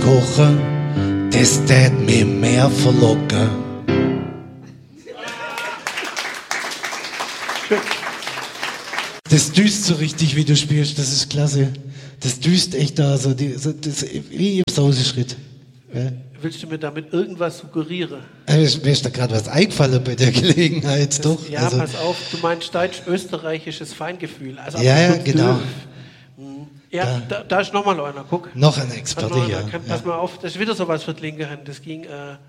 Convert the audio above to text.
Kochen, das tät mich mehr verlocken. Das düst so richtig, wie du spielst, das ist klasse. Das düst echt da, so, wie im Sauseschritt. Ja. Willst du mir damit irgendwas suggerieren? Mir ist da gerade was eingefallen bei der Gelegenheit, Das, doch. ja, also, pass auf, du meinst deutsch-österreichisches Feingefühl. Also ja, genau. Ja, da ist nochmal einer, guck. Noch ein Experte, ja. Pass mal auf, das ist wieder sowas für die linke Hand. Das ging